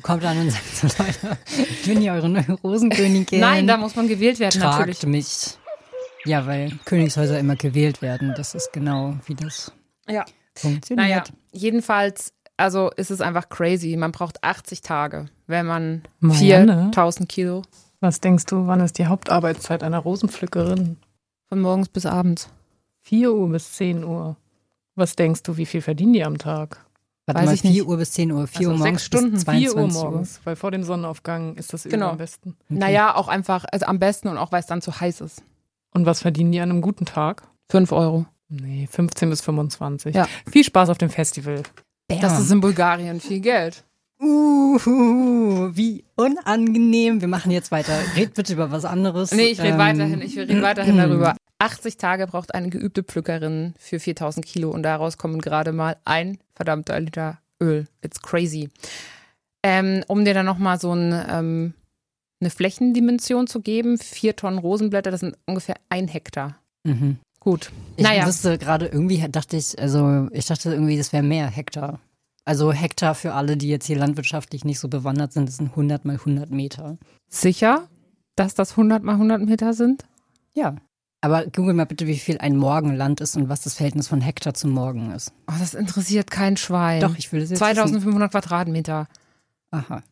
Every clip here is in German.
kommt an und sagt so, Leute, ich bin hier eure neue Rosenkönigin. Nein, da muss man gewählt werden, Tragt natürlich. mich. Ja, weil Königshäuser immer gewählt werden. Das ist genau, wie das funktioniert. Naja, jedenfalls, also ist es einfach crazy. Man braucht 80 Tage, wenn man Marianne? 4000 Kilo Was denkst du, wann ist die Hauptarbeitszeit einer Rosenpflückerin? von morgens bis abends. 4 Uhr bis 10 Uhr. Was denkst du, wie viel verdienen die am Tag? Warte weiß mal, ich nicht. 4 Uhr bis 10 Uhr, 4 Uhr Also morgens 6 Stunden, bis 4 Uhr 22 Uhr. morgens, weil vor dem Sonnenaufgang ist das Öl Genau. am besten. Naja, auch einfach, also am besten und auch, weil es dann zu heiß ist. Und was verdienen die an einem guten Tag? 5 Euro. Nee, 15 bis 25. Ja. Viel Spaß auf dem Festival. Das ist in Bulgarien viel Geld. Wie unangenehm. Wir machen jetzt weiter. Red bitte über was anderes. Nee, ich rede weiterhin darüber. 80 Tage braucht eine geübte Pflückerin für 4000 Kilo und daraus kommen gerade mal ein verdammter Liter Öl. It's crazy. Um dir dann nochmal so eine Flächendimension zu geben, 4 Tonnen Rosenblätter, das sind ungefähr 1 Hektar. Mhm. Gut. Ich Naja. wusste gerade irgendwie, ich dachte irgendwie, das wäre mehr Hektar. Also Hektar für alle, die jetzt hier landwirtschaftlich nicht so bewandert sind, das sind 100 mal 100 Meter. Sicher, dass das 100 mal 100 Meter sind? Ja. Aber google mal bitte, wie viel ein Morgenland ist und was das Verhältnis von Hektar zum Morgen ist. Oh, das interessiert kein Schwein. Doch, ich will das jetzt 2500 Quadratmeter. wissen. Aha.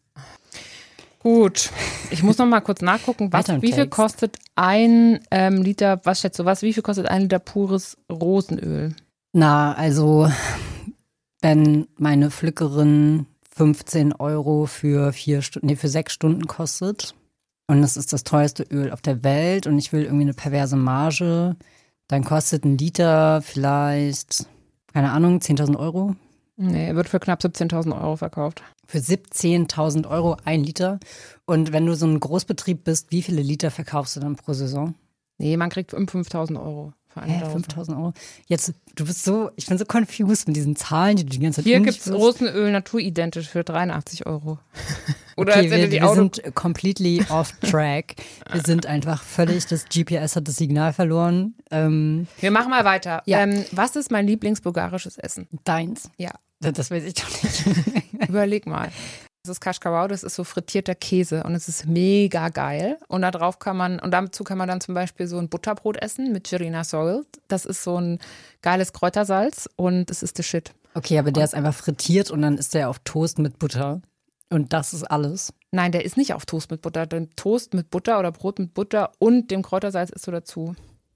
Gut, ich muss noch mal kurz nachgucken, Weiter im wie viel Text. kostet ein Liter, was schätzt du, wie viel kostet ein Liter pures Rosenöl? Na, also, wenn meine Pflückerin 15 Euro für 6 Stunden kostet und das ist das teuerste Öl auf der Welt und ich will irgendwie eine perverse Marge, dann kostet ein Liter vielleicht, keine Ahnung, 10.000 Euro. Nee, er wird für knapp 17.000 Euro verkauft. Für 17.000 Euro 1 Liter. Und wenn du so ein Großbetrieb bist, wie viele Liter verkaufst du dann pro Saison? Nee, man kriegt 5.000 Euro für einen 5.000 Euro? Jetzt, ich bin so confused mit diesen Zahlen, die du die ganze Zeit Hier gibt es umschwirrst. Rosenöl naturidentisch für 83 Euro. Oder Okay, als hätte die wir Auto... sind completely off track. Wir sind einfach völlig, das GPS hat das Signal verloren. Wir machen mal weiter. Ja. Was ist mein Lieblingsbulgarisches Essen? Deins? Ja, Das weiß ich doch nicht. überleg mal. Das ist Kaschkawau, das ist so frittierter Käse und es ist mega geil. Und dazu kann man dann zum Beispiel so ein Butterbrot essen mit Chirina Salt. Das ist so ein geiles Kräutersalz und es ist the shit. Okay, aber der ist einfach frittiert und dann ist der auf Toast mit Butter. Und das ist alles. Nein, der ist nicht auf Toast mit Butter. Denn Toast mit Butter oder Brot mit Butter und dem Kräutersalz isst du dazu.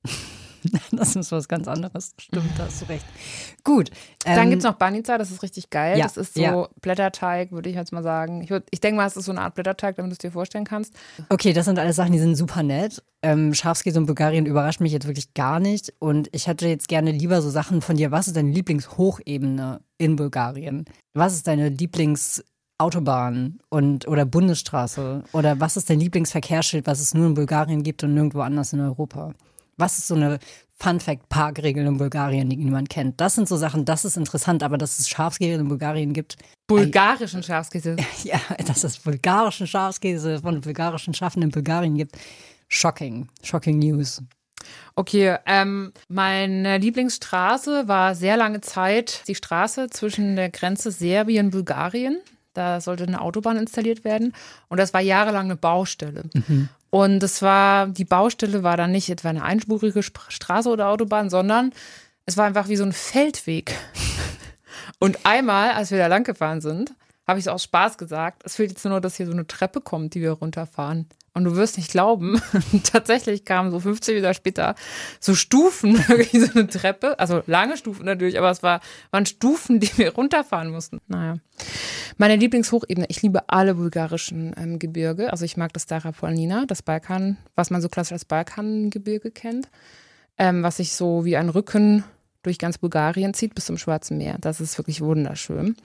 Das ist was ganz anderes. Stimmt, da hast du recht. Gut. Dann gibt es noch Banica, das ist richtig geil. Ja, Das ist so ja. Blätterteig, würde ich jetzt mal sagen. Ich denke mal, es ist so eine Art Blätterteig, damit du es dir vorstellen kannst. Okay, das sind alles Sachen, die sind super nett. Schafskäse in Bulgarien überrascht mich jetzt wirklich gar nicht. Und ich hätte jetzt gerne lieber so Sachen von dir. Was ist deine Lieblingshochebene in Bulgarien? Was ist deine Lieblingsautobahn oder Bundesstraße? Oder was ist dein Lieblingsverkehrsschild, was es nur in Bulgarien gibt und nirgendwo anders in Europa? Was ist so eine Fun-Fact-Parkregel in Bulgarien, die niemand kennt? Das sind so Sachen, das ist interessant, aber dass es Schafskäse in Bulgarien gibt. Bulgarischen Schafskäse. Ja, dass es bulgarischen Schafskäse von bulgarischen Schafen in Bulgarien gibt. Shocking. Shocking News. Okay, meine Lieblingsstraße war sehr lange Zeit die Straße zwischen der Grenze Serbien-Bulgarien. Da sollte eine Autobahn installiert werden und das war jahrelang eine Baustelle. Und die Baustelle war dann nicht etwa eine einspurige Straße oder Autobahn, sondern es war einfach wie so ein Feldweg. Und einmal, als wir da lang gefahren sind, habe ich so aus Spaß gesagt, es fehlt jetzt nur, dass hier so eine Treppe kommt, die wir runterfahren. Und du wirst nicht glauben, tatsächlich kamen so 15 Meter später so Stufen, wirklich so eine Treppe, also lange Stufen natürlich, aber waren Stufen, die wir runterfahren mussten. Naja. Meine Lieblingshochebene, ich liebe alle bulgarischen Gebirge, also ich mag das Stara Polnina, das Balkan, was man so klassisch als Balkangebirge kennt, was sich so wie ein Rücken durch ganz Bulgarien zieht bis zum Schwarzen Meer. Das ist wirklich wunderschön.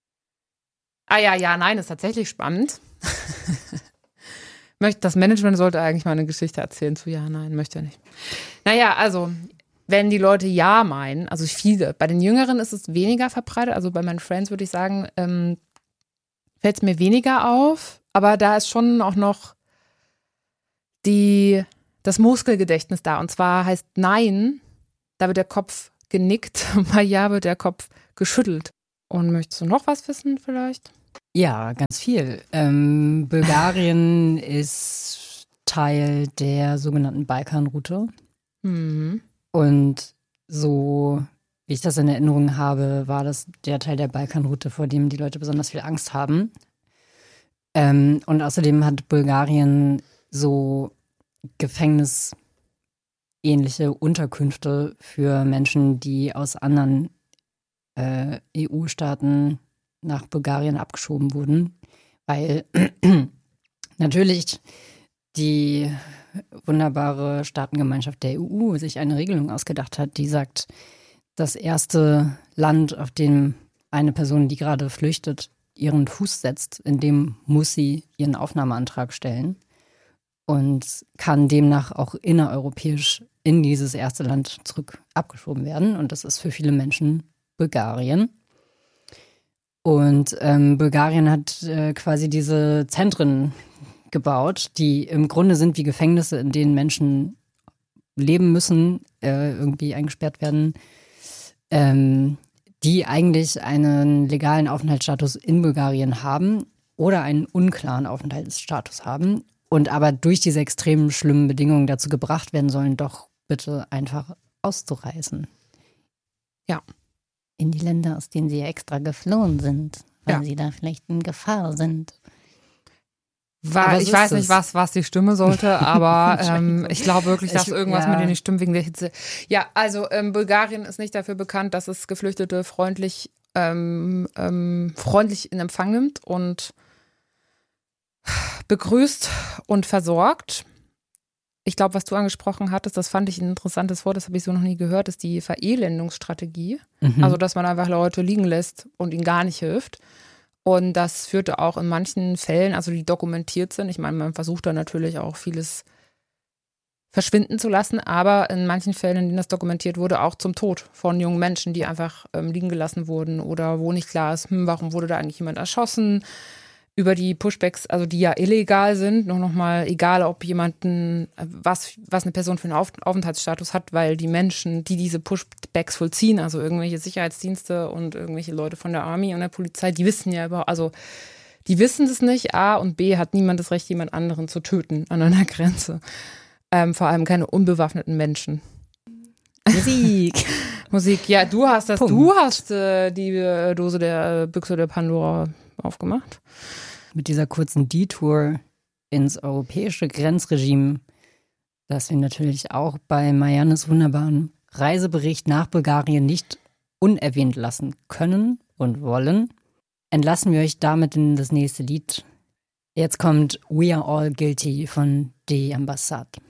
Nein, ist tatsächlich spannend. Das Management sollte eigentlich mal eine Geschichte erzählen zu ja, nein, möchte er nicht. Naja, also, wenn die Leute ja meinen, also viele, bei den Jüngeren ist es weniger verbreitet, also bei meinen Friends würde ich sagen, fällt es mir weniger auf, aber da ist schon auch noch das Muskelgedächtnis da. Und zwar heißt Nein, da wird der Kopf genickt, bei Ja wird der Kopf geschüttelt. Und möchtest du noch was wissen vielleicht? Ja, ganz viel. Bulgarien ist Teil der sogenannten Balkanroute. Mhm. Und so, wie ich das in Erinnerung habe, war das der Teil der Balkanroute, vor dem die Leute besonders viel Angst haben. Und außerdem hat Bulgarien so gefängnisähnliche Unterkünfte für Menschen, die aus anderen EU-Staaten nach Bulgarien abgeschoben wurden, weil natürlich die wunderbare Staatengemeinschaft der EU sich eine Regelung ausgedacht hat, die sagt, das erste Land, auf dem eine Person, die gerade flüchtet, ihren Fuß setzt, in dem muss sie ihren Aufnahmeantrag stellen und kann demnach auch innereuropäisch in dieses erste Land zurück abgeschoben werden. Und das ist für viele Menschen Bulgarien. Und Bulgarien hat quasi diese Zentren gebaut, die im Grunde sind wie Gefängnisse, in denen Menschen leben müssen, irgendwie eingesperrt werden, die eigentlich einen legalen Aufenthaltsstatus in Bulgarien haben oder einen unklaren Aufenthaltsstatus haben und aber durch diese extrem schlimmen Bedingungen dazu gebracht werden sollen, doch bitte einfach auszureisen. Ja. In die Länder, aus denen sie extra geflohen sind, weil sie da vielleicht in Gefahr sind. Ich weiß nicht, was die Stimme sollte, aber ich glaube wirklich, dass irgendwas mit denen nicht stimmt wegen der Hitze. Ja, also Bulgarien ist nicht dafür bekannt, dass es Geflüchtete freundlich in Empfang nimmt und begrüßt und versorgt. Ich glaube, was du angesprochen hattest, das fand ich ein interessantes Wort, das habe ich so noch nie gehört, ist die Verelendungsstrategie. Mhm. Also, dass man einfach Leute liegen lässt und ihnen gar nicht hilft. Und das führte auch in manchen Fällen, also die dokumentiert sind, ich meine, man versucht da natürlich auch vieles verschwinden zu lassen, aber in manchen Fällen, in denen das dokumentiert wurde, auch zum Tod von jungen Menschen, die einfach liegen gelassen wurden oder wo nicht klar ist, warum wurde da eigentlich jemand erschossen. Über die Pushbacks, also die ja illegal sind, noch mal egal, ob jemanden, was eine Person für einen Aufenthaltsstatus hat, weil die Menschen, die diese Pushbacks vollziehen, also irgendwelche Sicherheitsdienste und irgendwelche Leute von der Army und der Polizei, die wissen ja überhaupt, also die wissen es nicht, A, und B, hat niemand das Recht, jemand anderen zu töten an einer Grenze. Vor allem keine unbewaffneten Menschen. Musik, ja, du hast die Dose der Büchse der Pandora aufgemacht. Mit dieser kurzen Detour ins europäische Grenzregime, das wir natürlich auch bei Mariannes wunderbaren Reisebericht nach Bulgarien nicht unerwähnt lassen können und wollen, entlassen wir euch damit in das nächste Lied. Jetzt kommt We Are All Guilty von Die Ambassade.